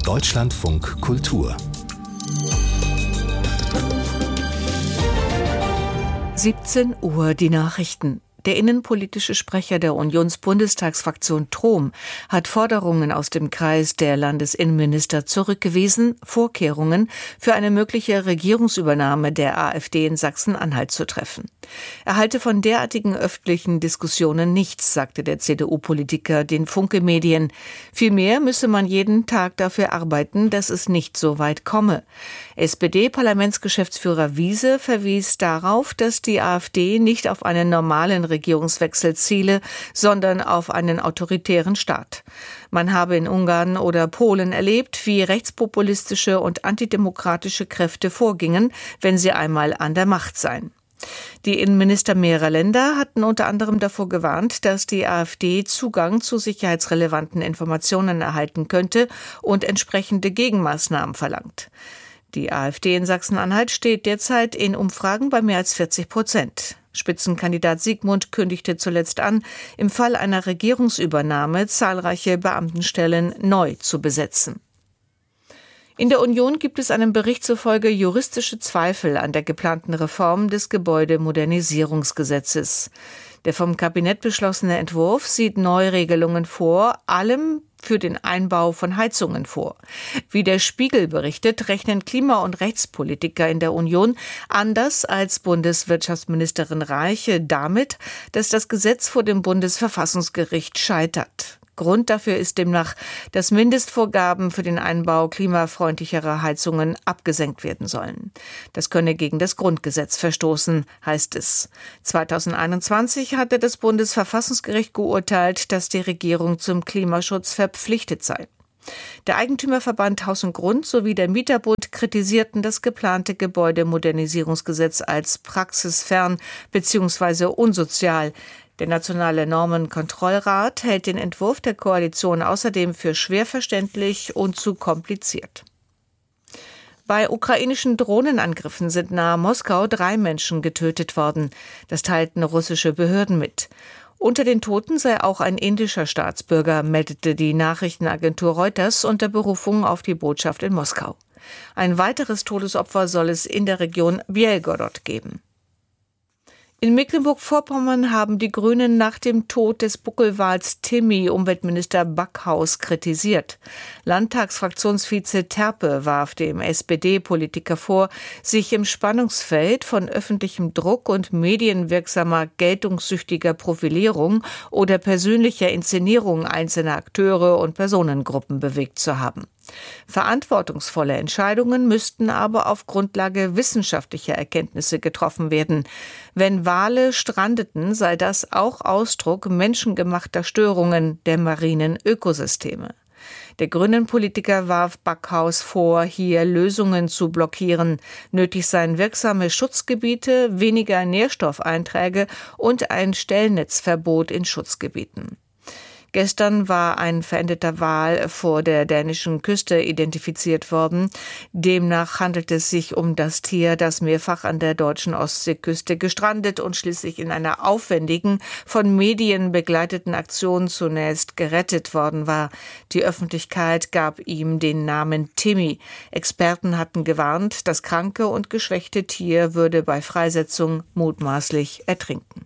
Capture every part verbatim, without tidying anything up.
Deutschlandfunk Kultur siebzehn Uhr die Nachrichten. Der innenpolitische Sprecher der Unionsbundestagsfraktion Trom hat Forderungen aus dem Kreis der Landesinnenminister zurückgewiesen, Vorkehrungen für eine mögliche Regierungsübernahme der AfD in Sachsen-Anhalt zu treffen. Er halte von derartigen öffentlichen Diskussionen nichts, sagte der C D U-Politiker den Funke-Medien. Vielmehr müsse man jeden Tag dafür arbeiten, dass es nicht so weit komme. S P D-Parlamentsgeschäftsführer Wiese verwies darauf, dass die AfD nicht auf einen normalen Regierungswechsel ziele, sondern auf einen autoritären Staat. Man habe in Ungarn oder Polen erlebt, wie rechtspopulistische und antidemokratische Kräfte vorgingen, wenn sie einmal an der Macht seien. Die Innenminister mehrerer Länder hatten unter anderem davor gewarnt, dass die AfD Zugang zu sicherheitsrelevanten Informationen erhalten könnte und entsprechende Gegenmaßnahmen verlangt. Die AfD in Sachsen-Anhalt steht derzeit in Umfragen bei mehr als vierzig Prozent. Spitzenkandidat Siegmund kündigte zuletzt an, im Fall einer Regierungsübernahme zahlreiche Beamtenstellen neu zu besetzen. In der Union gibt es einem Bericht zufolge juristische Zweifel an der geplanten Reform des Gebäudemodernisierungsgesetzes. Der vom Kabinett beschlossene Entwurf sieht Neuregelungen vor, allem für den Einbau von Heizungen vor. Wie der Spiegel berichtet, rechnen Klima- und Rechtspolitiker in der Union anders als Bundeswirtschaftsministerin Reiche damit, dass das Gesetz vor dem Bundesverfassungsgericht scheitert. Grund dafür ist demnach, dass Mindestvorgaben für den Einbau klimafreundlicherer Heizungen abgesenkt werden sollen. Das könne gegen das Grundgesetz verstoßen, heißt es. zweitausendeinundzwanzig hatte das Bundesverfassungsgericht geurteilt, dass die Regierung zum Klimaschutz verpflichtet sei. Der Eigentümerverband Haus und Grund sowie der Mieterbund kritisierten das geplante Gebäudemodernisierungsgesetz als praxisfern bzw. unsozial. Der Nationale Normenkontrollrat hält den Entwurf der Koalition außerdem für schwer verständlich und zu kompliziert. Bei ukrainischen Drohnenangriffen sind nahe Moskau drei Menschen getötet worden. Das teilten russische Behörden mit. Unter den Toten sei auch ein indischer Staatsbürger, meldete die Nachrichtenagentur Reuters unter Berufung auf die Botschaft in Moskau. Ein weiteres Todesopfer soll es in der Region Bjelgorod geben. In Mecklenburg-Vorpommern haben die Grünen nach dem Tod des Buckelwals Timmy Umweltminister Backhaus kritisiert. Landtagsfraktionsvize Terpe warf dem S P D-Politiker vor, sich im Spannungsfeld von öffentlichem Druck und medienwirksamer geltungssüchtiger Profilierung oder persönlicher Inszenierung einzelner Akteure und Personengruppen bewegt zu haben. Verantwortungsvolle Entscheidungen müssten aber auf Grundlage wissenschaftlicher Erkenntnisse getroffen werden. Wenn Wale strandeten, sei das auch Ausdruck menschengemachter Störungen der marinen Ökosysteme. Der Grünen-Politiker warf Backhaus vor, hier Lösungen zu blockieren. Nötig seien wirksame Schutzgebiete, weniger Nährstoffeinträge und ein Stellnetzverbot in Schutzgebieten. Gestern war ein verendeter Wal vor der dänischen Küste identifiziert worden. Demnach handelt es sich um das Tier, das mehrfach an der deutschen Ostseeküste gestrandet und schließlich in einer aufwendigen, von Medien begleiteten Aktion zunächst gerettet worden war. Die Öffentlichkeit gab ihm den Namen Timmy. Experten hatten gewarnt, das kranke und geschwächte Tier würde bei Freisetzung mutmaßlich ertrinken.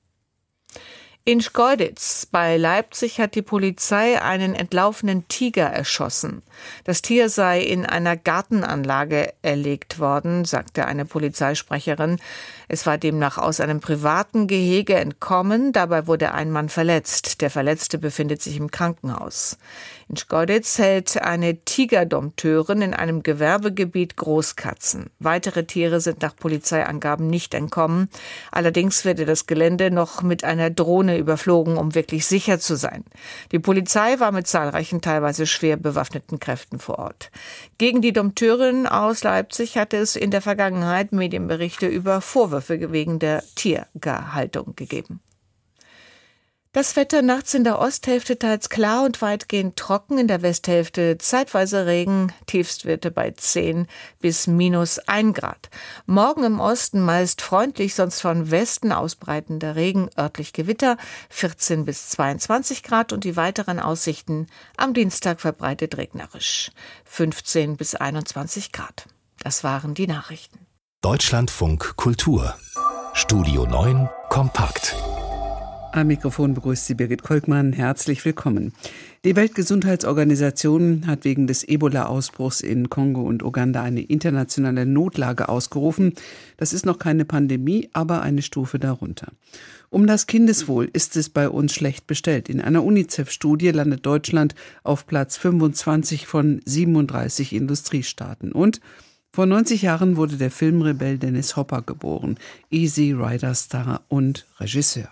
In Schkeuditz bei Leipzig hat die Polizei einen entlaufenen Tiger erschossen. Das Tier sei in einer Gartenanlage erlegt worden, sagte eine Polizeisprecherin. Es war demnach aus einem privaten Gehege entkommen. Dabei wurde ein Mann verletzt. Der Verletzte befindet sich im Krankenhaus. In Schkeuditz hält eine Tigerdompteurin in einem Gewerbegebiet Großkatzen. Weitere Tiere sind nach Polizeiangaben nicht entkommen. Allerdings werde das Gelände noch mit einer Drohne überflogen, um wirklich sicher zu sein. Die Polizei war mit zahlreichen, teilweise schwer bewaffneten Kräften vor Ort. Gegen die Dompteurin aus Leipzig hatte es in der Vergangenheit Medienberichte über Vorwürfe wegen der Tierhaltung gegeben. Das Wetter nachts in der Osthälfte teils klar und weitgehend trocken, in der Westhälfte zeitweise Regen, Tiefstwerte bei zehn bis minus ein Grad. Morgen im Osten meist freundlich, sonst von Westen ausbreitender Regen, örtlich Gewitter, vierzehn bis zweiundzwanzig Grad und die weiteren Aussichten am Dienstag verbreitet regnerisch, fünfzehn bis einundzwanzig Grad. Das waren die Nachrichten. Deutschlandfunk Kultur. Studio neun kompakt. Am Mikrofon begrüßt Sie Birgit Kolkmann. Herzlich willkommen. Die Weltgesundheitsorganisation hat wegen des Ebola-Ausbruchs in Kongo und Uganda eine internationale Notlage ausgerufen. Das ist noch keine Pandemie, aber eine Stufe darunter. Um das Kindeswohl ist es bei uns schlecht bestellt. In einer UNICEF-Studie landet Deutschland auf Platz fünfundzwanzig von siebenunddreißig Industriestaaten. Und vor neunzig Jahren wurde der Filmrebell Dennis Hopper geboren, Easy Rider Star und Regisseur.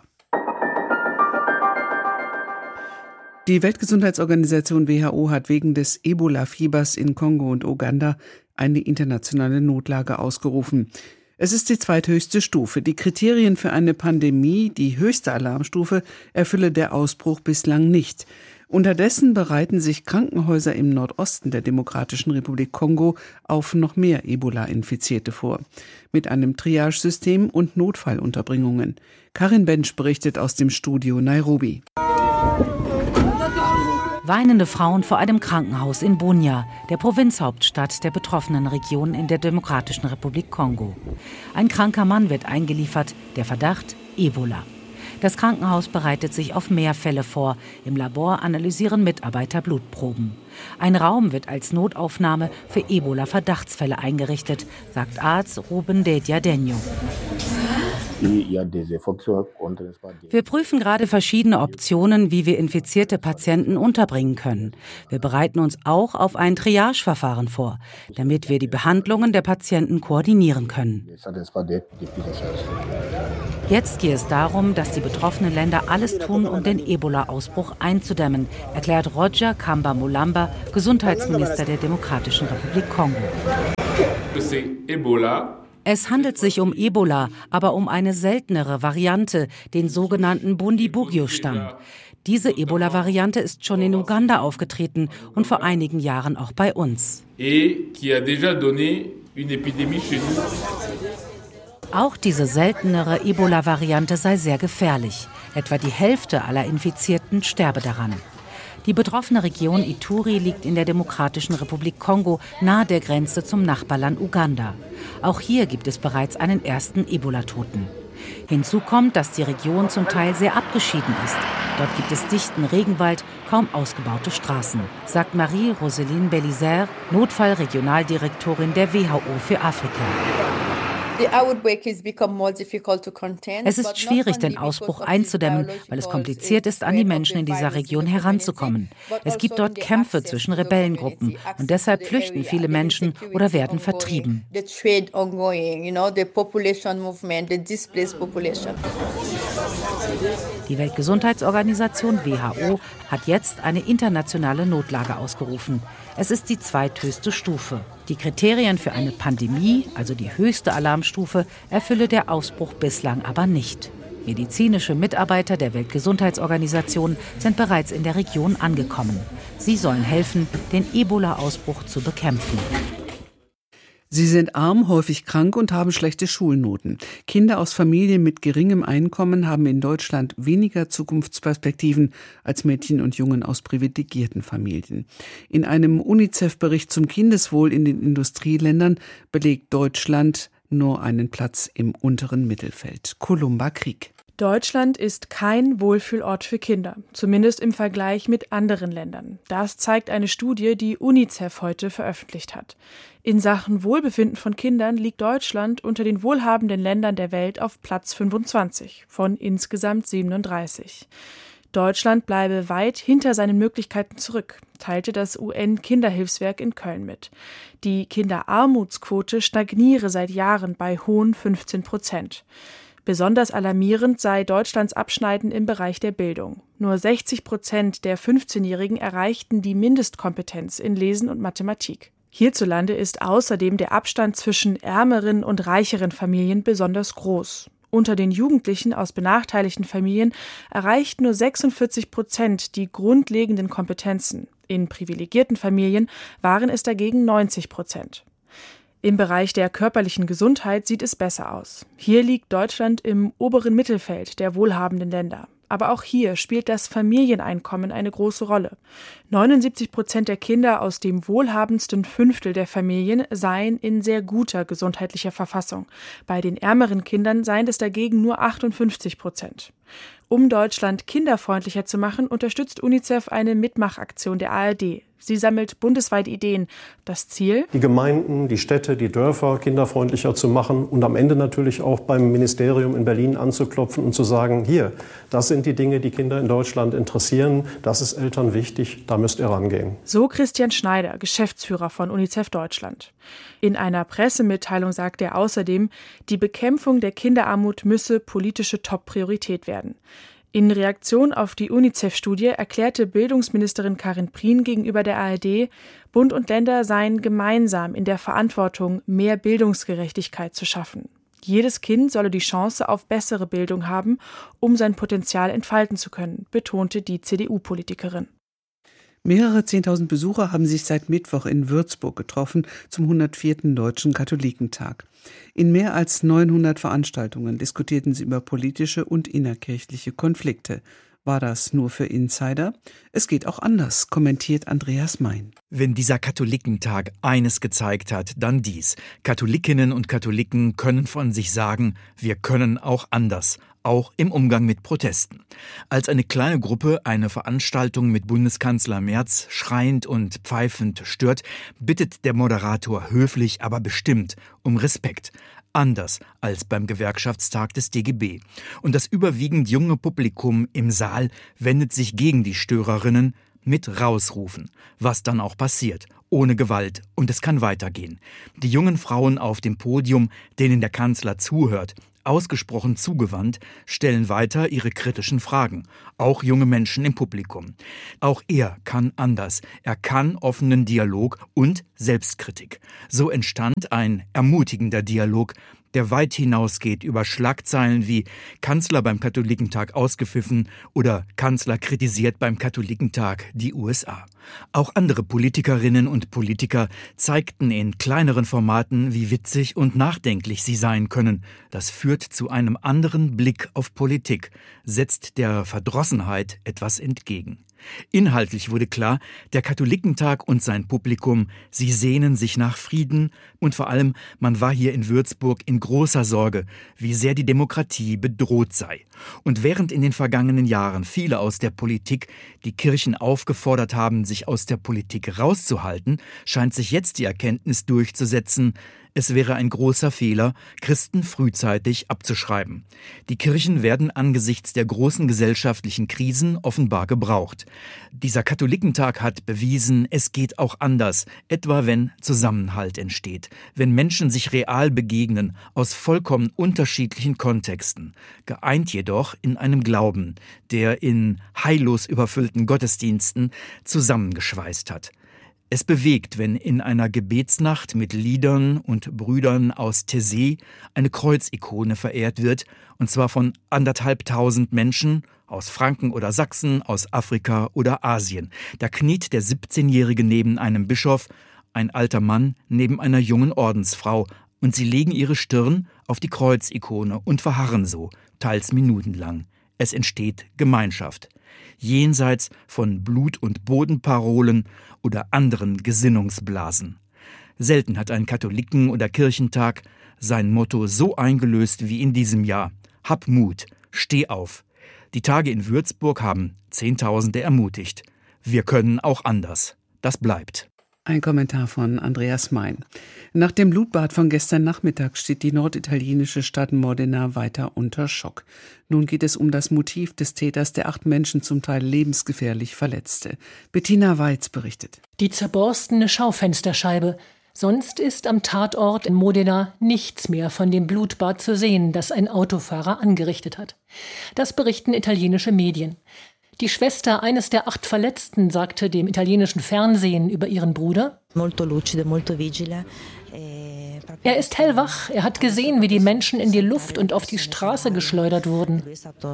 Die Weltgesundheitsorganisation W H O hat wegen des Ebola-Fiebers in Kongo und Uganda eine internationale Notlage ausgerufen. Es ist die zweithöchste Stufe. Die Kriterien für eine Pandemie, die höchste Alarmstufe, erfülle der Ausbruch bislang nicht. Unterdessen bereiten sich Krankenhäuser im Nordosten der Demokratischen Republik Kongo auf noch mehr Ebola-Infizierte vor. Mit einem Triage-System und Notfallunterbringungen. Karin Bensch berichtet aus dem Studio Nairobi. Weinende Frauen vor einem Krankenhaus in Bunia, der Provinzhauptstadt der betroffenen Region in der Demokratischen Republik Kongo. Ein kranker Mann wird eingeliefert, der Verdacht Ebola. Das Krankenhaus bereitet sich auf mehr Fälle vor. Im Labor analysieren Mitarbeiter Blutproben. Ein Raum wird als Notaufnahme für Ebola-Verdachtsfälle eingerichtet, sagt Arzt Ruben Dediadenyo. Wir prüfen gerade verschiedene Optionen, wie wir infizierte Patienten unterbringen können. Wir bereiten uns auch auf ein Triage-Verfahren vor, damit wir die Behandlungen der Patienten koordinieren können. Jetzt geht es darum, dass die betroffenen Länder alles tun, um den Ebola-Ausbruch einzudämmen, erklärt Roger Kamba Mulamba, Gesundheitsminister der Demokratischen Republik Kongo. Es handelt sich um Ebola, aber um eine seltenere Variante, den sogenannten Bundibugyo-Stamm. Diese Ebola-Variante ist schon in Uganda aufgetreten und vor einigen Jahren auch bei uns. Auch diese seltenere Ebola-Variante sei sehr gefährlich. Etwa die Hälfte aller Infizierten sterbe daran. Die betroffene Region Ituri liegt in der Demokratischen Republik Kongo, nahe der Grenze zum Nachbarland Uganda. Auch hier gibt es bereits einen ersten Ebola-Toten. Hinzu kommt, dass die Region zum Teil sehr abgeschieden ist. Dort gibt es dichten Regenwald, kaum ausgebaute Straßen, sagt Marie-Roseline Bellizer, Notfallregionaldirektorin der W H O für Afrika. Es ist schwierig, den Ausbruch einzudämmen, weil es kompliziert ist, an die Menschen in dieser Region heranzukommen. Es gibt dort Kämpfe zwischen Rebellengruppen und deshalb flüchten viele Menschen oder werden vertrieben. Die Weltgesundheitsorganisation W H O hat jetzt eine internationale Notlage ausgerufen. Es ist die zweithöchste Stufe. Die Kriterien für eine Pandemie, also die höchste Alarmstufe, erfülle der Ausbruch bislang aber nicht. Medizinische Mitarbeiter der Weltgesundheitsorganisation sind bereits in der Region angekommen. Sie sollen helfen, den Ebola-Ausbruch zu bekämpfen. Sie sind arm, häufig krank und haben schlechte Schulnoten. Kinder aus Familien mit geringem Einkommen haben in Deutschland weniger Zukunftsperspektiven als Mädchen und Jungen aus privilegierten Familien. In einem UNICEF-Bericht zum Kindeswohl in den Industrieländern belegt Deutschland nur einen Platz im unteren Mittelfeld. Columba Krieg. Deutschland ist kein Wohlfühlort für Kinder, zumindest im Vergleich mit anderen Ländern. Das zeigt eine Studie, die UNICEF heute veröffentlicht hat. In Sachen Wohlbefinden von Kindern liegt Deutschland unter den wohlhabenden Ländern der Welt auf Platz fünfundzwanzig von insgesamt siebenunddreißig. Deutschland bleibe weit hinter seinen Möglichkeiten zurück, teilte das U N-Kinderhilfswerk in Köln mit. Die Kinderarmutsquote stagniere seit Jahren bei hohen fünfzehn Prozent. Besonders alarmierend sei Deutschlands Abschneiden im Bereich der Bildung. Nur sechzig Prozent der fünfzehnjährigen erreichten die Mindestkompetenz in Lesen und Mathematik. Hierzulande ist außerdem der Abstand zwischen ärmeren und reicheren Familien besonders groß. Unter den Jugendlichen aus benachteiligten Familien erreicht nur sechsundvierzig Prozent die grundlegenden Kompetenzen. In privilegierten Familien waren es dagegen neunzig Prozent. Im Bereich der körperlichen Gesundheit sieht es besser aus. Hier liegt Deutschland im oberen Mittelfeld der wohlhabenden Länder. Aber auch hier spielt das Familieneinkommen eine große Rolle. neunundsiebzig Prozent der Kinder aus dem wohlhabendsten Fünftel der Familien seien in sehr guter gesundheitlicher Verfassung. Bei den ärmeren Kindern seien es dagegen nur achtundfünfzig Prozent. Um Deutschland kinderfreundlicher zu machen, unterstützt UNICEF eine Mitmachaktion der A R D. Sie sammelt bundesweit Ideen. Das Ziel? Die Gemeinden, die Städte, die Dörfer kinderfreundlicher zu machen und am Ende natürlich auch beim Ministerium in Berlin anzuklopfen und zu sagen, hier, das sind die Dinge, die Kinder in Deutschland interessieren, das ist Eltern wichtig, da müsst ihr rangehen. So Christian Schneider, Geschäftsführer von UNICEF Deutschland. In einer Pressemitteilung sagt er außerdem, die Bekämpfung der Kinderarmut müsse politische Top-Priorität werden. In Reaktion auf die UNICEF-Studie erklärte Bildungsministerin Karin Prien gegenüber der A R D, Bund und Länder seien gemeinsam in der Verantwortung, mehr Bildungsgerechtigkeit zu schaffen. Jedes Kind solle die Chance auf bessere Bildung haben, um sein Potenzial entfalten zu können, betonte die C D U-Politikerin. Mehrere Zehntausend Besucher haben sich seit Mittwoch in Würzburg getroffen zum hundertvierten Deutschen Katholikentag. In mehr als neunhundert Veranstaltungen diskutierten sie über politische und innerkirchliche Konflikte. War das nur für Insider? Es geht auch anders, kommentiert Andreas Mein. Wenn dieser Katholikentag eines gezeigt hat, dann dies. Katholikinnen und Katholiken können von sich sagen, wir können auch anders. Auch im Umgang mit Protesten. Als eine kleine Gruppe eine Veranstaltung mit Bundeskanzler Merz schreiend und pfeifend stört, bittet der Moderator höflich, aber bestimmt um Respekt. Anders als beim Gewerkschaftstag des D G B. Und das überwiegend junge Publikum im Saal wendet sich gegen die Störerinnen mit Rausrufen. Was dann auch passiert. Ohne Gewalt. Und es kann weitergehen. Die jungen Frauen auf dem Podium, denen der Kanzler zuhört, ausgesprochen zugewandt, stellen weiter ihre kritischen Fragen. Auch junge Menschen im Publikum. Auch er kann anders. Er kann offenen Dialog und Selbstkritik. So entstand ein ermutigender Dialog, der weit hinausgeht über Schlagzeilen wie Kanzler beim Katholikentag ausgepfiffen oder Kanzler kritisiert beim Katholikentag die U S A. Auch andere Politikerinnen und Politiker zeigten in kleineren Formaten, wie witzig und nachdenklich sie sein können. Das führt zu einem anderen Blick auf Politik, setzt der Verdrossenheit etwas entgegen. Inhaltlich wurde klar, der Katholikentag und sein Publikum, sie sehnen sich nach Frieden und vor allem, man war hier in Würzburg in großer Sorge, wie sehr die Demokratie bedroht sei. Und während in den vergangenen Jahren viele aus der Politik die Kirchen aufgefordert haben, sich aus der Politik rauszuhalten, scheint sich jetzt die Erkenntnis durchzusetzen, es wäre ein großer Fehler, Christen frühzeitig abzuschreiben. Die Kirchen werden angesichts der großen gesellschaftlichen Krisen offenbar gebraucht. Dieser Katholikentag hat bewiesen, es geht auch anders, etwa wenn Zusammenhalt entsteht, wenn Menschen sich real begegnen, aus vollkommen unterschiedlichen Kontexten, geeint jedoch in einem Glauben, der in heillos überfüllten Gottesdiensten zusammengeschweißt hat. Es bewegt, wenn in einer Gebetsnacht mit Liedern und Brüdern aus Tessé eine Kreuzikone verehrt wird, und zwar von anderthalbtausend Menschen aus Franken oder Sachsen, aus Afrika oder Asien. Da kniet der siebzehnjährige neben einem Bischof, ein alter Mann neben einer jungen Ordensfrau, und sie legen ihre Stirn auf die Kreuzikone und verharren so, teils minutenlang. Es entsteht Gemeinschaft. Jenseits von Blut- und Bodenparolen oder anderen Gesinnungsblasen. Selten hat ein Katholiken- oder Kirchentag sein Motto so eingelöst wie in diesem Jahr. Hab Mut, steh auf. Die Tage in Würzburg haben Zehntausende ermutigt. Wir können auch anders. Das bleibt. Ein Kommentar von Andreas Mein. Nach dem Blutbad von gestern Nachmittag steht die norditalienische Stadt Modena weiter unter Schock. Nun geht es um das Motiv des Täters, der acht Menschen zum Teil lebensgefährlich verletzte. Bettina Weiz berichtet. Die zerborstene Schaufensterscheibe. Sonst ist am Tatort in Modena nichts mehr von dem Blutbad zu sehen, das ein Autofahrer angerichtet hat. Das berichten italienische Medien. Die Schwester eines der acht Verletzten sagte dem italienischen Fernsehen über ihren Bruder: Er ist hellwach, er hat gesehen, wie die Menschen in die Luft und auf die Straße geschleudert wurden.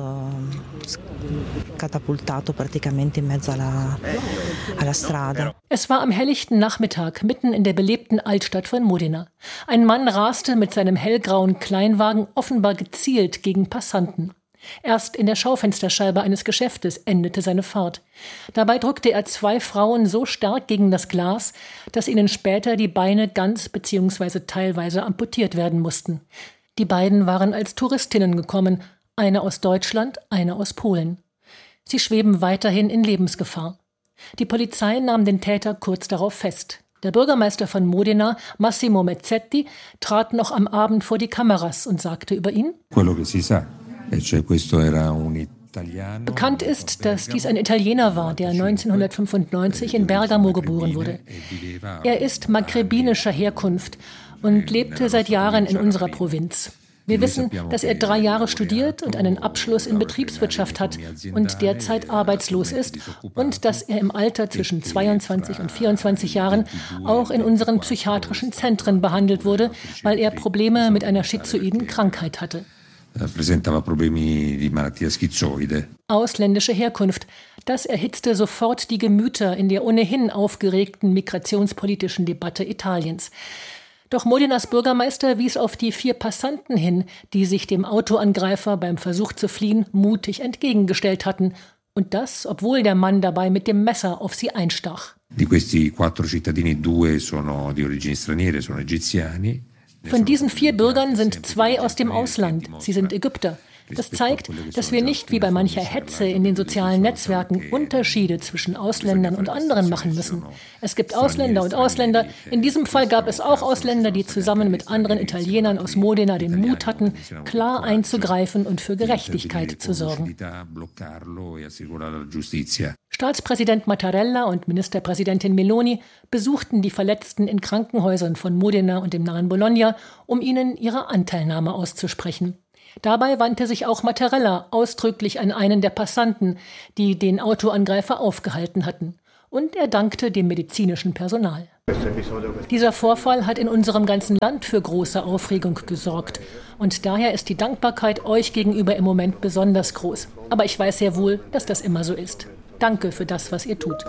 Es war am helllichten Nachmittag, mitten in der belebten Altstadt von Modena. Ein Mann raste mit seinem hellgrauen Kleinwagen offenbar gezielt gegen Passanten. Erst in der Schaufensterscheibe eines Geschäftes endete seine Fahrt. Dabei drückte er zwei Frauen so stark gegen das Glas, dass ihnen später die Beine ganz bzw. teilweise amputiert werden mussten. Die beiden waren als Touristinnen gekommen, eine aus Deutschland, eine aus Polen. Sie schweben weiterhin in Lebensgefahr. Die Polizei nahm den Täter kurz darauf fest. Der Bürgermeister von Modena, Massimo Mezzetti, trat noch am Abend vor die Kameras und sagte über ihn: Bekannt ist, dass dies ein Italiener war, der neunzehnhundertfünfundneunzig in Bergamo geboren wurde. Er ist maghrebinischer Herkunft und lebte seit Jahren in unserer Provinz. Wir wissen, dass er drei Jahre studiert und einen Abschluss in Betriebswirtschaft hat und derzeit arbeitslos ist und dass er im Alter zwischen zweiundzwanzig und vierundzwanzig Jahren auch in unseren psychiatrischen Zentren behandelt wurde, weil er Probleme mit einer schizoiden Krankheit hatte. Ausländische Herkunft. Das erhitzte sofort die Gemüter in der ohnehin aufgeregten migrationspolitischen Debatte Italiens. Doch Modenas Bürgermeister wies auf die vier Passanten hin, die sich dem Autoangreifer beim Versuch zu fliehen mutig entgegengestellt hatten. Und das, obwohl der Mann dabei mit dem Messer auf sie einstach. Von diesen vier Bürgern sind zwei aus dem Ausland. Sie sind Ägypter. Das zeigt, dass wir nicht wie bei mancher Hetze in den sozialen Netzwerken Unterschiede zwischen Ausländern und anderen machen müssen. Es gibt Ausländer und Ausländer. In diesem Fall gab es auch Ausländer, die zusammen mit anderen Italienern aus Modena den Mut hatten, klar einzugreifen und für Gerechtigkeit zu sorgen. Staatspräsident Mattarella und Ministerpräsidentin Meloni besuchten die Verletzten in Krankenhäusern von Modena und dem nahen Bologna, um ihnen ihre Anteilnahme auszusprechen. Dabei wandte sich auch Mattarella ausdrücklich an einen der Passanten, die den Autoangreifer aufgehalten hatten. Und er dankte dem medizinischen Personal. Dieser Vorfall hat in unserem ganzen Land für große Aufregung gesorgt. Und daher ist die Dankbarkeit euch gegenüber im Moment besonders groß. Aber ich weiß sehr wohl, dass das immer so ist. Danke für das, was ihr tut.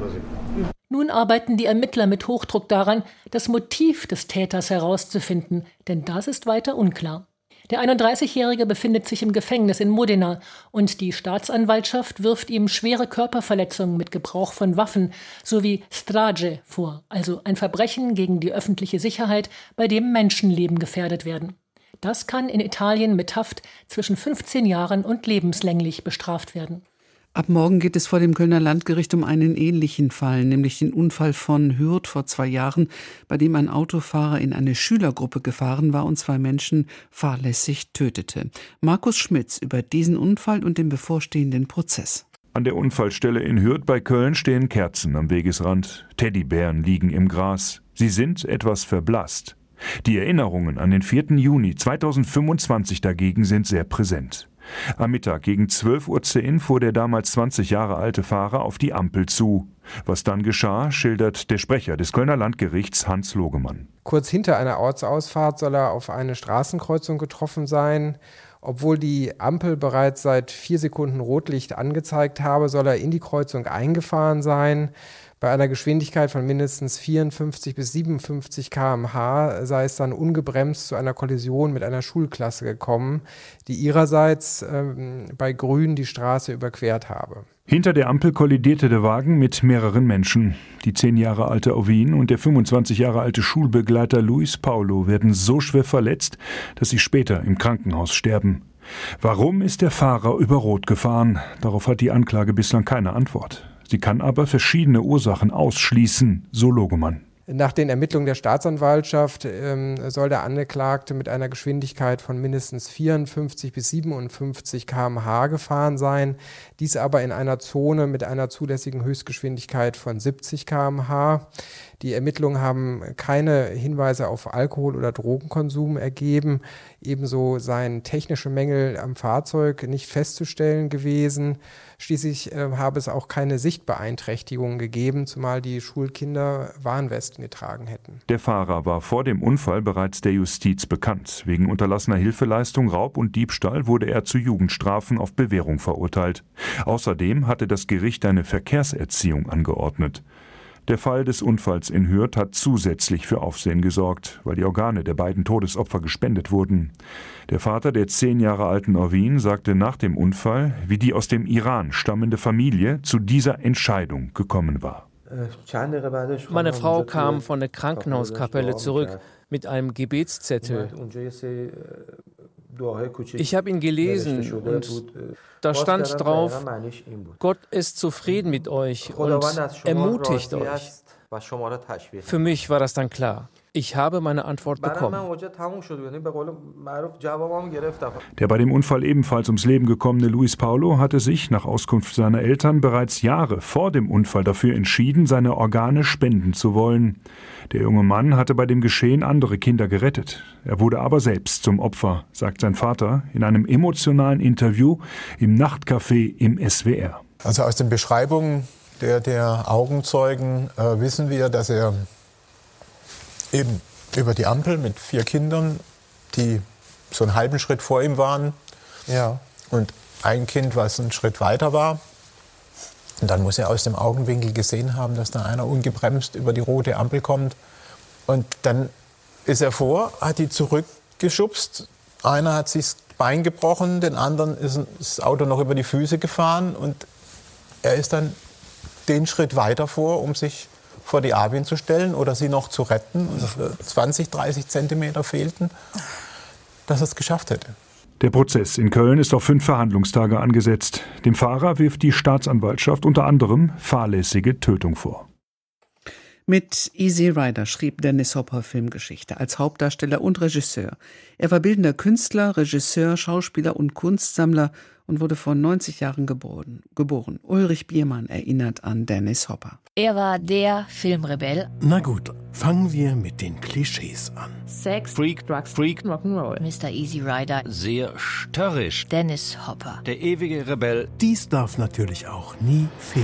Nun arbeiten die Ermittler mit Hochdruck daran, das Motiv des Täters herauszufinden, denn das ist weiter unklar. Der einunddreißigjährige befindet sich im Gefängnis in Modena und die Staatsanwaltschaft wirft ihm schwere Körperverletzungen mit Gebrauch von Waffen sowie Strage vor, also ein Verbrechen gegen die öffentliche Sicherheit, bei dem Menschenleben gefährdet werden. Das kann in Italien mit Haft zwischen fünfzehn Jahren und lebenslänglich bestraft werden. Ab morgen geht es vor dem Kölner Landgericht um einen ähnlichen Fall, nämlich den Unfall von Hürth vor zwei Jahren, bei dem ein Autofahrer in eine Schülergruppe gefahren war und zwei Menschen fahrlässig tötete. Markus Schmitz über diesen Unfall und den bevorstehenden Prozess. An der Unfallstelle in Hürth bei Köln stehen Kerzen am Wegesrand. Teddybären liegen im Gras. Sie sind etwas verblasst. Die Erinnerungen an den vierten Juni zweitausendfünfundzwanzig dagegen sind sehr präsent. Am Mittag gegen zwölf Uhr zehn fuhr der damals zwanzig Jahre alte Fahrer auf die Ampel zu. Was dann geschah, schildert der Sprecher des Kölner Landgerichts Hans Logemann. Kurz hinter einer Ortsausfahrt soll er auf eine Straßenkreuzung getroffen sein. Obwohl die Ampel bereits seit vier Sekunden Rotlicht angezeigt habe, soll er in die Kreuzung eingefahren sein. Bei einer Geschwindigkeit von mindestens vierundfünfzig bis siebenundfünfzig Kilometer pro Stunde sei es dann ungebremst zu einer Kollision mit einer Schulklasse gekommen, die ihrerseits ähm, bei Grün die Straße überquert habe. Hinter der Ampel kollidierte der Wagen mit mehreren Menschen. Die zehn Jahre alte Ovin und der fünfundzwanzig Jahre alte Schulbegleiter Luis Paulo werden so schwer verletzt, dass sie später im Krankenhaus sterben. Warum ist der Fahrer über Rot gefahren? Darauf hat die Anklage bislang keine Antwort. Sie kann aber verschiedene Ursachen ausschließen, so Logemann. Nach den Ermittlungen der Staatsanwaltschaft ähm, soll der Angeklagte mit einer Geschwindigkeit von mindestens vierundfünfzig bis siebenundfünfzig Kilometer pro Stunde gefahren sein, dies aber in einer Zone mit einer zulässigen Höchstgeschwindigkeit von siebzig Kilometer pro Stunde. Die Ermittlungen haben keine Hinweise auf Alkohol- oder Drogenkonsum ergeben. Ebenso seien technische Mängel am Fahrzeug nicht festzustellen gewesen. Schließlich äh, habe es auch keine Sichtbeeinträchtigungen gegeben, zumal die Schulkinder Warnwesten getragen hätten. Der Fahrer war vor dem Unfall bereits der Justiz bekannt. Wegen unterlassener Hilfeleistung, Raub und Diebstahl wurde er zu Jugendstrafen auf Bewährung verurteilt. Außerdem hatte das Gericht eine Verkehrserziehung angeordnet. Der Fall des Unfalls in Hürth hat zusätzlich für Aufsehen gesorgt, weil die Organe der beiden Todesopfer gespendet wurden. Der Vater der zehn Jahre alten Orvin sagte nach dem Unfall, wie die aus dem Iran stammende Familie zu dieser Entscheidung gekommen war. Meine Frau kam von der Krankenhauskapelle zurück mit einem Gebetszettel. Ich habe ihn gelesen und da stand drauf, Gott ist zufrieden mit euch und ermutigt euch. Für mich war das dann klar. Ich habe meine Antwort bekommen. Der bei dem Unfall ebenfalls ums Leben gekommene Luis Paulo hatte sich, nach Auskunft seiner Eltern, bereits Jahre vor dem Unfall dafür entschieden, seine Organe spenden zu wollen. Der junge Mann hatte bei dem Geschehen andere Kinder gerettet. Er wurde aber selbst zum Opfer, sagt sein Vater in einem emotionalen Interview im Nachtcafé im S W R. Also aus den Beschreibungen der, der Augenzeugen äh, wissen wir, dass er eben über die Ampel mit vier Kindern, die so einen halben Schritt vor ihm waren, ja, und ein Kind, was einen Schritt weiter war. Und dann muss er aus dem Augenwinkel gesehen haben, dass da einer ungebremst über die rote Ampel kommt. Und dann ist er vor, hat die zurückgeschubst. Einer hat sich das Bein gebrochen, den anderen ist das Auto noch über die Füße gefahren. Und er ist dann den Schritt weiter vor, um sich vor die Arvin zu stellen oder sie noch zu retten. Und zwanzig, dreißig Zentimeter fehlten, dass er es geschafft hätte. Der Prozess in Köln ist auf fünf Verhandlungstage angesetzt. Dem Fahrer wirft die Staatsanwaltschaft unter anderem fahrlässige Tötung vor. Mit Easy Rider schrieb Dennis Hopper Filmgeschichte als Hauptdarsteller und Regisseur. Er war bildender Künstler, Regisseur, Schauspieler und Kunstsammler und wurde vor neunzig Jahren geboren. geboren. Ulrich Biermann erinnert an Dennis Hopper. Er war der Filmrebell. Na gut, fangen wir mit den Klischees an. Sex, Freak, Drugs, Freak, Rock'n'Roll. Mister Easy Rider. Sehr störrisch. Dennis Hopper. Der ewige Rebell. Dies darf natürlich auch nie fehlen.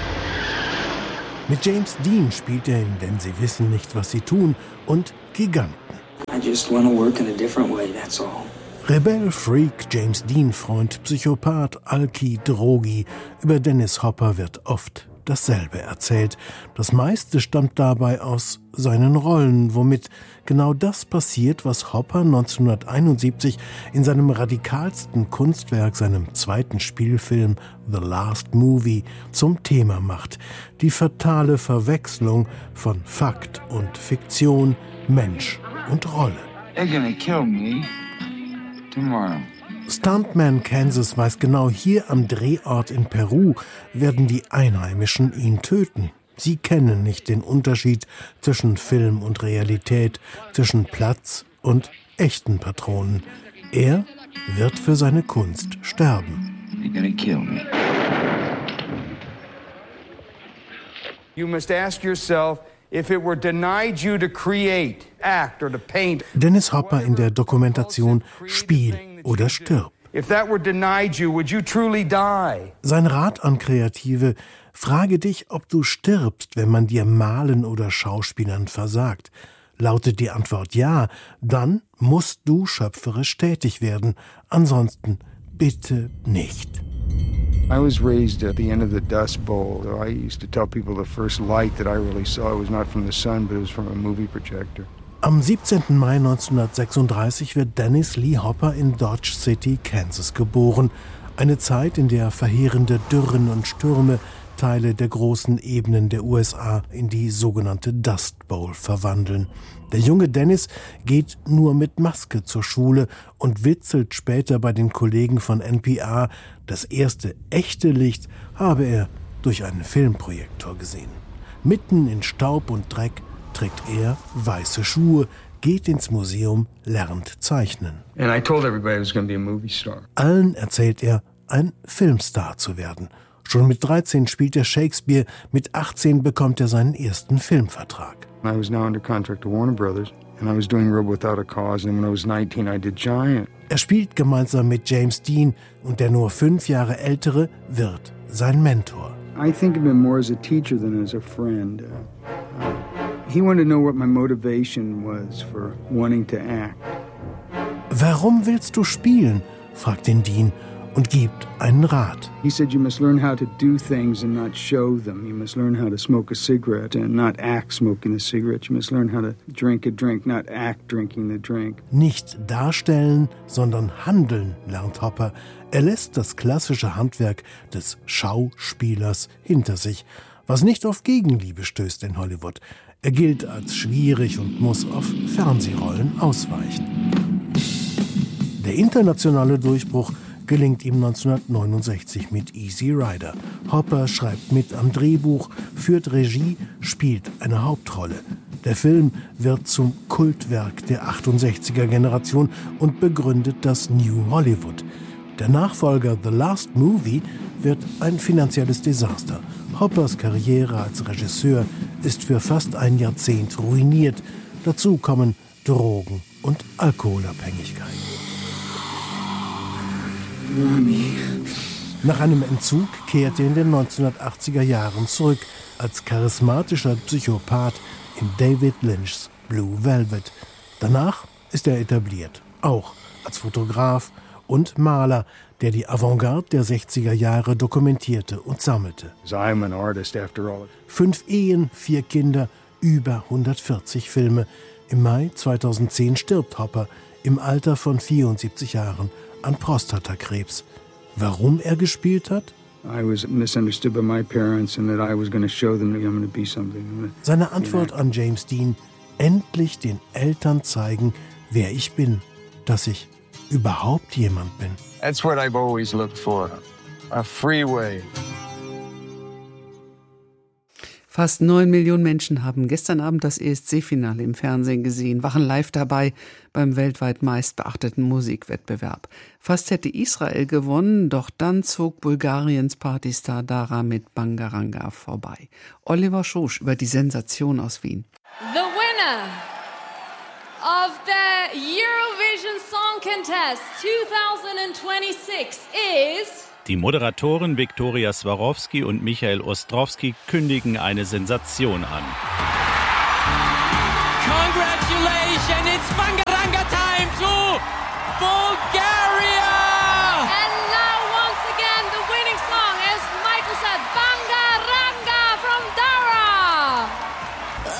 Mit James Dean spielt er in Denn sie wissen nicht, was sie tun und Giganten. I just want to work in a different way, that's all. Rebell, Freak, James Dean-Freund, Psychopath, Alki, Drogi. Über Dennis Hopper wird oft dasselbe erzählt. Das meiste stammt dabei aus seinen Rollen, womit genau das passiert, was Hopper neunzehnhunderteinundsiebzig in seinem radikalsten Kunstwerk, seinem zweiten Spielfilm The Last Movie, zum Thema macht. Die fatale Verwechslung von Fakt und Fiktion, Mensch und Rolle. They're gonna kill me tomorrow. Stuntman Kansas weiß genau, hier am Drehort in Peru werden die Einheimischen ihn töten. Sie kennen nicht den Unterschied zwischen Film und Realität, zwischen Platz und echten Patronen. Er wird für seine Kunst sterben. You're gonna kill me. You must ask yourself, if it were denied you to create, act or to paint. Dennis Hopper in der Dokumentation Spiel oder stirb. If that were denied you, would you truly die? Sein Rat an Kreative: Frage dich, ob du stirbst, wenn man dir Malen oder Schauspielern versagt. Lautet die Antwort ja, dann musst du schöpferisch tätig werden. Ansonsten bitte nicht. I was raised at the end of the Dust Bowl. I used to tell people the first light that I really saw was not from the sun, but it was from a movie projector. Am siebzehnten Mai neunzehnhundertsechsunddreißig wird Dennis Lee Hopper in Dodge City, Kansas geboren. Eine Zeit, in der verheerende Dürren und Stürme Teile der großen Ebenen der U S A in die sogenannte Dust Bowl verwandeln. Der junge Dennis geht nur mit Maske zur Schule und witzelt später bei den Kollegen von N P R, das erste echte Licht habe er durch einen Filmprojektor gesehen. Mitten in Staub und Dreck trägt er weiße Schuhe, geht ins Museum, lernt zeichnen. And I told everybody I was going to be a movie star. Allen erzählt er, ein Filmstar zu werden. Schon mit dreizehn spielt er Shakespeare, mit achtzehn bekommt er seinen ersten Filmvertrag. I was now under contract to Warner Brothers and I was doing Rebel Without a Cause, and when I was nineteen I did Giant. Er spielt gemeinsam mit James Dean und der nur fünf Jahre ältere wird sein Mentor. I think of him more as a teacher than as a friend. Uh, uh, he wanted to know what my motivation was for wanting to act. Warum willst du spielen? Fragt ihn Dean und gibt einen Rat. He said you must learn how to do things and not show them. You must learn how to smoke a cigarette and not act smoking a cigarette. You must learn how to drink a drink, not act drinking the drink. Nicht darstellen, sondern handeln, lernt Hopper. Er lässt das klassische Handwerk des Schauspielers hinter sich, was nicht auf Gegenliebe stößt in Hollywood. Er gilt als schwierig und muss auf Fernsehrollen ausweichen. Der internationale Durchbruch gelingt ihm neunzehnhundertneunundsechzig mit Easy Rider. Hopper schreibt mit am Drehbuch, führt Regie, spielt eine Hauptrolle. Der Film wird zum Kultwerk der achtundsechziger-Generation und begründet das New Hollywood. Der Nachfolger The Last Movie wird ein finanzielles Desaster. Hoppers Karriere als Regisseur ist für fast ein Jahrzehnt ruiniert. Dazu kommen Drogen- und Alkoholabhängigkeit. Nach einem Entzug kehrt er in den neunzehnhundertachtziger Jahren zurück als charismatischer Psychopath in David Lynchs Blue Velvet. Danach ist er etabliert, auch als Fotograf und Maler, der die Avantgarde der sechziger Jahre dokumentierte und sammelte. Fünf Ehen, vier Kinder, über hundertvierzig Filme. Im Mai zweitausendzehn stirbt Hopper im Alter von vierundsiebzig Jahren an Prostatakrebs. Warum er gespielt hat? Seine Antwort an James Dean: endlich den Eltern zeigen, wer ich bin, dass ich überhaupt jemand bin. That's what I've always looked for. A freeway. Fast neun Millionen Menschen haben gestern Abend das E S C-Finale im Fernsehen gesehen, waren live dabei beim weltweit meist beachteten Musikwettbewerb. Fast hätte Israel gewonnen, doch dann zog Bulgariens Partystar Dara mit Bangaranga vorbei. Oliver Schosch über die Sensation aus Wien. The winner of the Eurovision Song Contest twenty twenty-six is... Die Moderatoren Viktoria Swarovski und Michael Ostrowski kündigen eine Sensation an. Congratulations